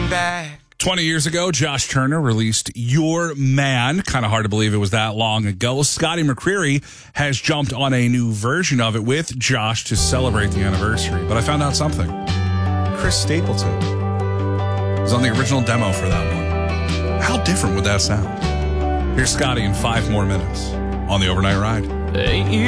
looking back. 20 years ago, Josh Turner released Your Man. Kind of hard to believe it was that long ago. Scotty McCreery has jumped on a new version of it with Josh to celebrate the anniversary. But I found out something. Chris Stapleton was on the original demo for that one. How different would that sound? Here's Scotty in 5 more minutes on the Overnight Ride.